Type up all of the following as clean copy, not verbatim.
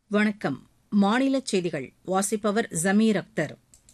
வணக்கம். மாநிலச் செய்திகள் வாசிப்பவர் ஜமீர் அக்தர்.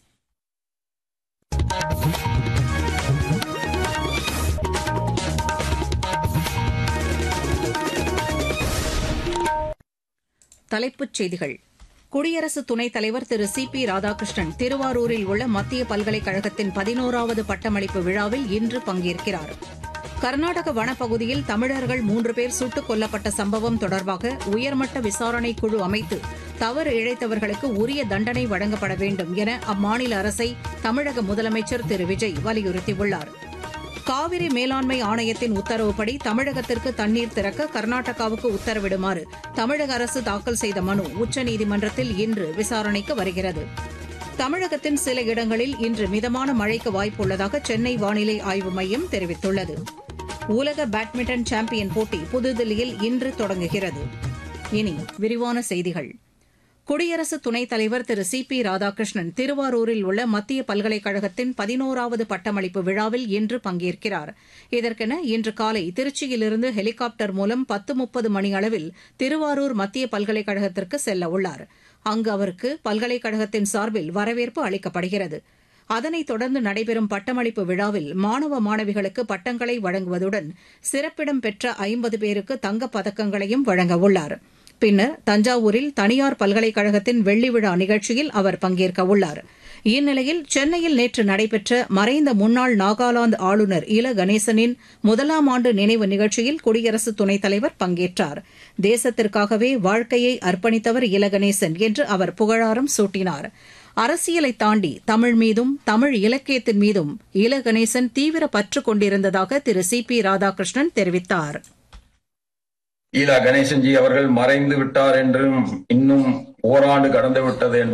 தலைப்புச் செய்திகள். குடியரசு துணைத் தலைவர் திரு சி.பி. ராதாகிருஷ்ணன் திருவாரூரில் உள்ள மத்திய பல்கலைக்கழகத்தின் 11வது பட்டமளிப்பு விழாவில் இன்று பங்கேற்கிறார். கர்நாடக வனப்பகுதியில் தமிழர்கள் 3 பேர் சுட்டுக் கொல்லப்பட்ட சம்பவம் தொடர்பாக உயர்மட்ட விசாரணைக் குழு அமைத்து தவறு இழைத்தவர்களுக்கு உரிய தண்டனை வழங்கப்பட வேண்டும் என அம்மாநில அரசை தமிழக முதலமைச்சர் திரு விஜய் வலியுறுத்தியுள்ளார். காவிரி மேலாண்மை ஆணையத்தின் உத்தரவுப்படி தமிழகத்திற்கு தண்ணீர் திறக்க கர்நாடகாவுக்கு உத்தரவிடுமாறு தமிழக அரசு தாக்கல் செய்த மனு உச்சநீதிமன்றத்தில் இன்று விசாரணைக்கு வருகிறது. தமிழகத்தின் சில இடங்களில் இன்று மிதமான மழைக்கு வாய்ப்புள்ளதாக சென்னை வானிலை ஆய்வு மையம் தெரிவித்துள்ளது. உலக பேட்மிண்டன் சாம்பியன் போட்டி புதுதில்லியில் இன்று தொடங்குகிறது. இனி விரிவான செய்திகள். குடியரசு துணைத் தலைவர் திரு சி.பி. ராதாகிருஷ்ணன் திருவாரூரில் உள்ள மத்திய பல்கலைக்கழகத்தின் 11வது பட்டமளிப்பு விழாவில் இன்று பங்கேற்கிறார். இதற்கென இன்று காலை திருச்சியிலிருந்து ஹெலிகாப்டர் மூலம் 10:30 மணியளவில் திருவாரூர் மத்திய பல்கலைக்கழகத்திற்கு செல்ல உள்ளார். அங்கு அவருக்கு பல்கலைக்கழகத்தின் சார்பில் வரவேற்பு அளிக்கப்படுகிறது. அதனைத் தொடர்ந்து நடைபெறும் பட்டமளிப்பு விழாவில் மாணவ மாணவிகளுக்கு பட்டங்களை வழங்குவதுடன் சிறப்பிடம் பெற்ற 50 பேருக்கு தங்கப் பதக்கங்களையும் வழங்கவுள்ளார். பின்னர் தஞ்சாவூரில் தனியார் பல்கலைக்கழகத்தின் வெள்ளி விழா நிகழ்ச்சியில் அவர் பங்கேற்கவுள்ளார். இந்நிலையில் சென்னையில் நேற்று நடைபெற்ற மறைந்த முன்னாள் நாகாலாந்து ஆளுநர் இல கணேசனின் 1ஆம் ஆண்டு நினைவு நிகழ்ச்சியில் குடியரசு துணைத் தலைவர் பங்கேற்றார். தேசத்திற்காகவே வாழ்க்கையை அர்ப்பணித்தவர் இல கணேசன் என்று அவர் புகழாரம் சூட்டினார். அரசியலை தாண்டி தமிழ் மீதும் தமிழ் இலக்கியத்தின் மீதும் இல கணேசன் தீவிர பற்று கொண்டிருந்ததாக திரு சி.பி. ராதாகிருஷ்ணன் தெரிவித்தார். ஈலா கணேசன்ஜி அவர்கள் மறைந்து விட்டார் என்றும் இன்னும் ஓராண்டு கடந்து விட்டது